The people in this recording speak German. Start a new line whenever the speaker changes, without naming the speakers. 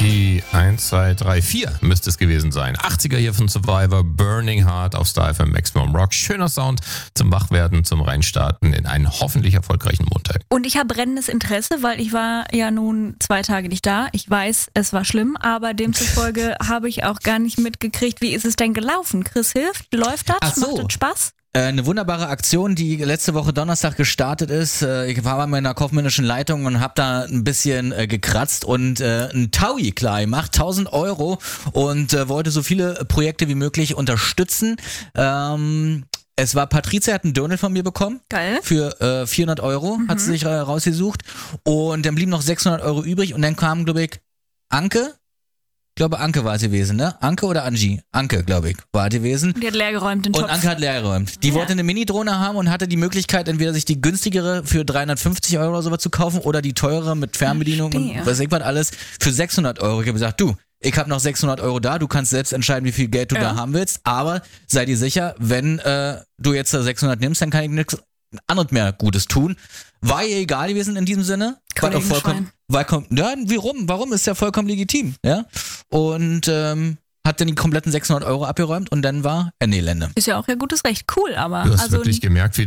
Die 1, 2, 3, 4 müsste es gewesen sein. 80er hier von Survivor, Burning Heart auf Star FM Maximum Rock. Schöner Sound zum Wachwerden, zum Reinstarten in einen hoffentlich erfolgreichen Montag.
Und ich habe brennendes Interesse, weil ich war ja nun 2 Tage nicht da. Ich weiß, es war schlimm, aber demzufolge habe ich auch gar nicht mitgekriegt, wie ist es denn gelaufen? Chris hilft? Läuft das?
Ach so.
Macht das Spaß?
Eine wunderbare Aktion, die letzte Woche Donnerstag gestartet ist. Ich war bei meiner kaufmännischen Leitung und habe da ein bisschen gekratzt und ein Taui klar gemacht, 1.000 Euro und wollte so viele Projekte wie möglich unterstützen. Es war Patricia, hat einen Donut von mir bekommen.
Geil.
Für 400 Euro hat sie sich rausgesucht und dann blieben noch 600 Euro übrig und dann kam, glaube ich, Anke. Ich glaube, Anke war es gewesen, ne? Anke oder Angie? Anke, glaube ich, war es gewesen.
Die hat leer geräumt, den Topf.
Und Anke hat leer geräumt. Die wollte eine Mini-Drohne haben und hatte die Möglichkeit, entweder sich die günstigere für 350 Euro oder sowas zu kaufen oder die teure mit Fernbedienung und was ich was alles für 600 Euro. Ich habe gesagt, du, ich habe noch 600 Euro da, du kannst selbst entscheiden, wie viel Geld du da haben willst, aber sei dir sicher, wenn du jetzt 600 nimmst, dann kann ich nichts anderes mehr Gutes tun. War ihr egal gewesen in diesem Sinne? War doch vollkommen, warum? Ist ja vollkommen legitim, ja? Und hat dann die kompletten 600 Euro abgeräumt und dann war Ende Gelände.
Ist ja auch ihr gutes Recht. Cool, aber.
Du hast wirklich gemerkt, wie